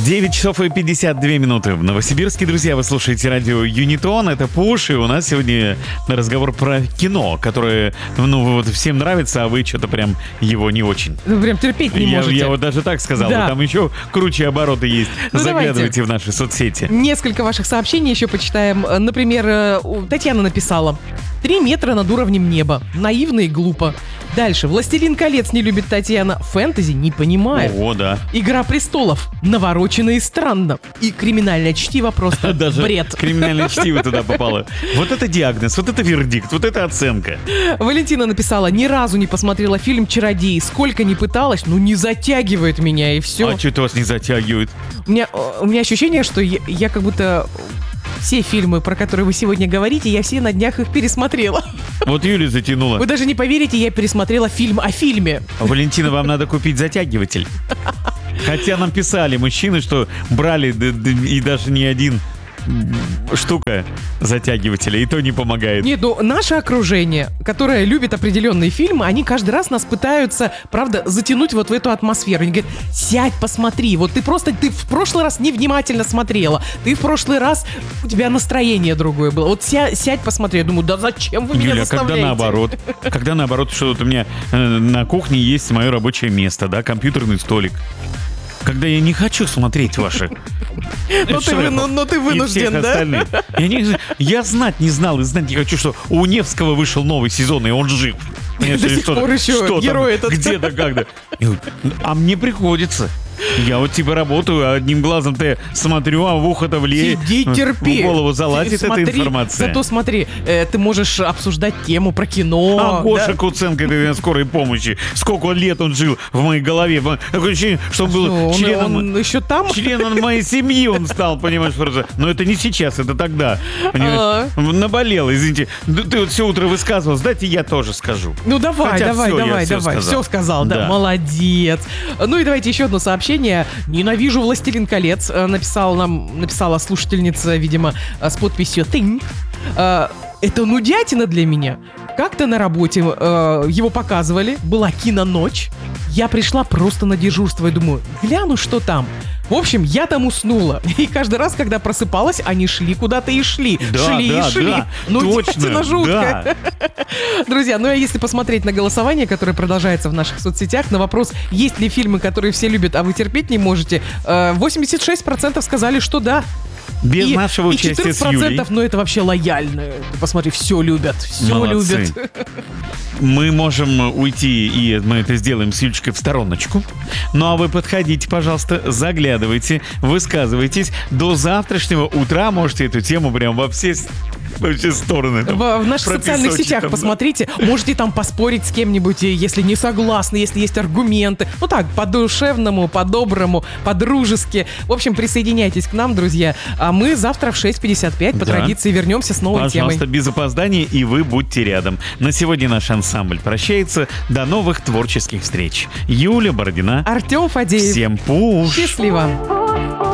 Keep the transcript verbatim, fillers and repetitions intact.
девять часов и пятьдесят две минуты в Новосибирске. Друзья, вы слушаете радио Юнитон. Это Пуш, и у нас сегодня разговор про кино, которое, ну, вот всем нравится, а вы что-то прям его не очень. Вы прям терпеть не я, можете. Я вот даже так сказал. Да. Там еще круче обороты есть. Ну, Заглядывайте давайте. в наши соцсети. Несколько ваших сообщений еще почитаем. Например, Татьяна написала: «Три метра над уровнем неба. Наивно и глупо». Дальше. «Властелин колец» не любит Татьяна. «Фэнтези» не понимает. О, да. «Игра престолов» наворочено и странно. И «Криминальное чтиво» просто Даже бред. криминальное чтиво туда попало. Вот это диагноз, вот это вердикт, вот это оценка. Валентина написала: «Ни разу не посмотрела фильм «Чародей». Сколько ни пыталась, ну не затягивает меня, и все». А что-то вас не затягивает? У меня, у меня ощущение, что я, я как будто все фильмы, про которые вы сегодня говорите, я все на днях их пересмотрела. Вот Юля затянула. Вы даже не поверите, я пересмотрела фильм о фильме. Валентина, вам надо купить затягиватель. Хотя нам писали мужчины, что брали д- д- и даже не один штука затягивателя, и то не помогает. Нет, ну наше окружение, которое любит определенные фильмы, они каждый раз нас пытаются, правда, затянуть вот в эту атмосферу. Они говорят: сядь, посмотри, вот ты просто, ты в прошлый раз невнимательно смотрела, ты в прошлый раз, у тебя настроение другое было, вот ся, сядь, посмотри. Я думаю, да зачем вы меня Юля, заставляете? когда наоборот, когда наоборот, что вот у меня э, на кухне есть мое рабочее место, да, компьютерный столик. Когда я не хочу смотреть ваши. Но ты, вы- но- но ты вынужден, да? Я, не- я знать не знал и знать не хочу, что у Невского вышел новый сезон, и он жив. Понимаешь, До или сих что-то- пор еще что там, герой этот. Где-то, когда. Я говорю, а мне приходится. Я вот типа работаю, а одним глазом-то я смотрю, а в ухо-то влеет. Сиди, терпи. В голову залазит Смотри, эта информация. Зато смотри, э, ты можешь обсуждать тему про кино. А Гоша да? Куценко, это скорой помощи. Сколько лет он жил в моей голове. Такое ощущение, что он был Что, он, членом... он еще там? Членом моей семьи он стал, понимаешь, просто. Но это не сейчас, это тогда. Понимаешь? Наболел, извините. Да Ты вот все утро высказывалась, дайте я тоже скажу. Ну давай, Хотя давай, всё, я давай, всё давай. сказал. Все сказал, да, Да. молодец. Ну и давайте еще одно сообщение. «Ненавижу «Властелин колец», э, написала нам, написала слушательница, видимо, э, с подписью «Тынь». Э, Это нудятина для меня. Как-то на работе э, его показывали, была киноночь. Я пришла просто на дежурство и думаю, гляну, что там. В общем, я там уснула. И каждый раз, когда просыпалась, они шли куда-то и шли. Да, шли да, и шли. да, Ну, точно, дятина жутко. да. Друзья, ну а если посмотреть на голосование, которое продолжается в наших соцсетях, на вопрос, есть ли фильмы, которые все любят, а вы терпеть не можете, э, восемьдесят шесть процентов сказали, что да. Без и, нашего и участия с Юлей. четырнадцать процентов, ну это вообще лояльно. Ты посмотри, все любят, все Молодцы. любят. Мы можем уйти, и мы это сделаем с Юлечкой в стороночку. Ну а вы подходите, пожалуйста, заглядывайте, высказывайтесь. До завтрашнего утра можете эту тему прям во все, во все стороны. там, В, в наших социальных пропесочить сетях там, да. посмотрите, можете там поспорить с кем-нибудь, и если не согласны, если есть аргументы. Ну так, по-душевному, по-доброму, по-дружески. В общем, присоединяйтесь к нам, друзья. А мы завтра в шесть пятьдесят пять по Да. традиции вернемся с новой Пожалуйста, темой. без опозданий, и вы будьте рядом. На сегодня наш ансамбль прощается. До новых творческих встреч. Юля Бородина. Артем Фадеев. Всем пуш! Счастливо.